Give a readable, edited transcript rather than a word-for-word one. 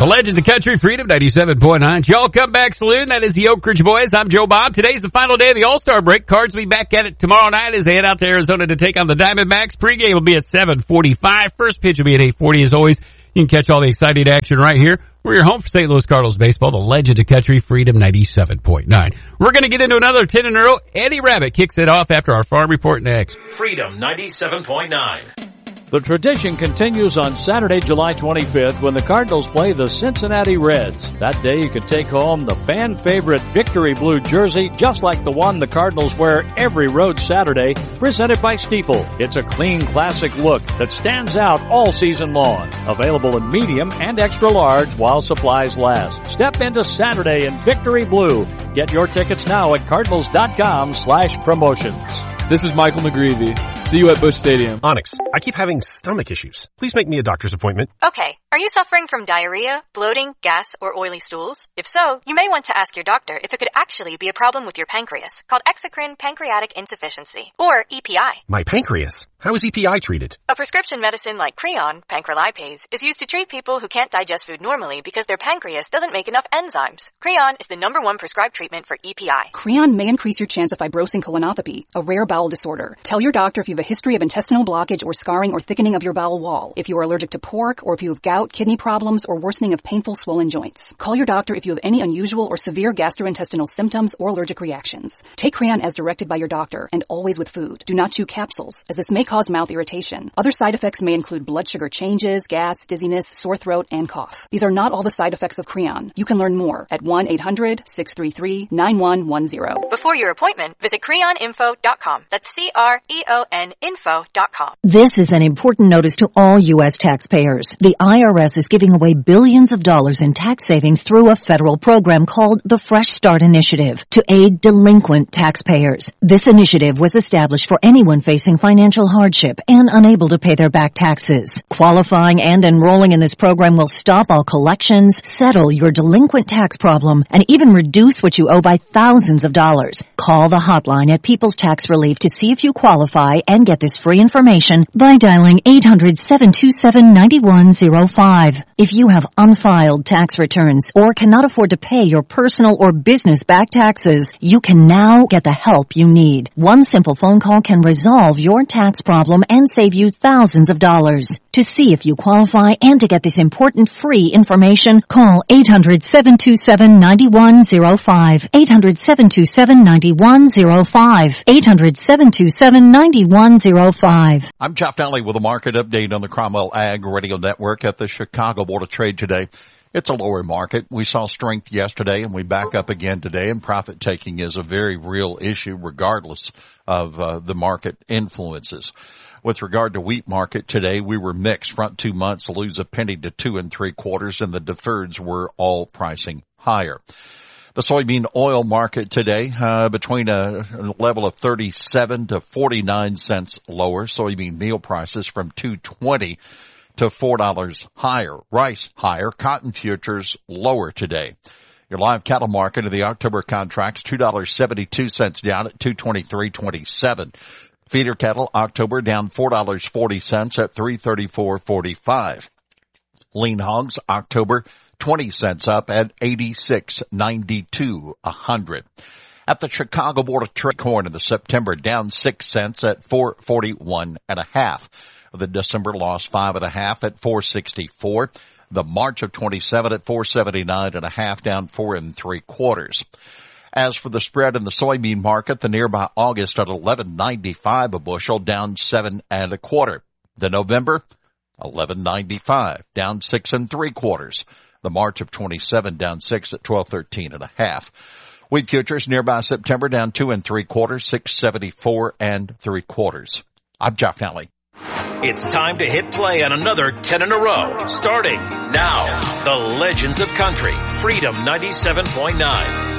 Legends of Country, Freedom 97.9. Y'all Come Back Saloon. That is the Oak Ridge Boys. I'm Joe Bob. Today's the final day of the All-Star break. Cards will be back at it tomorrow night as they head out to Arizona to take on the Diamondbacks. Pregame will be at 7:45. First pitch will be at 8:40 as always. You can catch all the exciting action right here. We're your home for St. Louis Cardinals baseball, the Legends of Country, Freedom 97.9. We're going to get into another 10 in a row. Eddie Rabbit kicks it off after our farm report next. Freedom 97.9. The tradition continues on Saturday, July 25th when the Cardinals play the Cincinnati Reds. That day you can take home the fan favorite Victory Blue jersey just like the one the Cardinals wear every road Saturday, presented by Stiefel. It's a clean, classic look that stands out all season long. Available in medium and extra large while supplies last. Step into Saturday in Victory Blue. Get your tickets now at cardinals.com/promotions. This is Michael McGreevy. See you at Busch Stadium. Onyx, I keep having stomach issues. Please make me a doctor's appointment. Okay. Are you suffering from diarrhea, bloating, gas, or oily stools? If so, you may want to ask your doctor if it could actually be a problem with your pancreas, called exocrine pancreatic insufficiency, or EPI. My pancreas? How is EPI treated? A prescription medicine like Creon, pancrelipase, is used to treat people who can't digest food normally because their pancreas doesn't make enough enzymes. Creon is the #1 prescribed treatment for EPI. Creon may increase your chance of fibrosing colonopathy, a rare bowel disorder. Tell your doctor if you have a history of intestinal blockage or scarring or thickening of your bowel wall, if you are allergic to pork, or if you have gout, kidney problems, or worsening of painful swollen joints. Call your doctor if you have any unusual or severe gastrointestinal symptoms or allergic reactions. Take Creon as directed by your doctor, and always with food. Do not chew capsules, as this may cause mouth irritation. Other side effects may include blood sugar changes, gas, dizziness, sore throat, and cough. These are not all the side effects of Creon. You can learn more at 1-800-633-9110. Before your appointment, visit creoninfo.com. That's CREON info.com. This is an important notice to all U.S. taxpayers. The IRS is giving away billions of dollars in tax savings through a federal program called the Fresh Start Initiative to aid delinquent taxpayers. This initiative was established for anyone facing financial hardship and unable to pay their back taxes. Qualifying and enrolling in this program will stop all collections, settle your delinquent tax problem, and even reduce what you owe by thousands of dollars. Call the hotline at People's Tax Relief to see if you qualify and get this free information by dialing 800-727-9105. If you have unfiled tax returns or cannot afford to pay your personal or business back taxes, you can now get the help you need. One simple phone call can resolve your tax problem and save you thousands of dollars. To see if you qualify and to get this important free information, call 800-727-9105. 800-727-9105. 800-727-9105. I'm Jeff Daly with a market update on the Cromwell Ag Radio Network at the Chicago Board of Trade today. It's a lower market. We saw strength yesterday and we back up again today, and profit taking is a very real issue regardless of the market influences. With regard to wheat market today, we were mixed. Front 2 months lose a penny to 2 3/4, and the deferreds were all pricing higher. The soybean oil market today, between a level of 37 to 49 cents lower. Soybean meal prices from $2.20 to $4 higher. Rice higher. Cotton futures lower today. Your live cattle market of the October contracts, $2.72 down at $223.27. Feeder cattle October down $4.40 at $334.45. Lean hogs October 20 cents up at 86.92 a hundred. At the Chicago Board of Trade, corn in the September down 6 cents at 441.5. The December lost 5.5 at 464. The March of 27 at 479.5, down 4 3/4. As for the spread in the soybean market, the nearby August at 11.95 a bushel, down 7 1/4. The November 11.95, down 6 3/4. The March of 27 down 6 at 1213.5. Wheat futures nearby September down 2 3/4, 674 3/4. I'm Jeff Nally. It's time to hit play on another 10 in a row. Starting now, the Legends of Country, Freedom 97.9.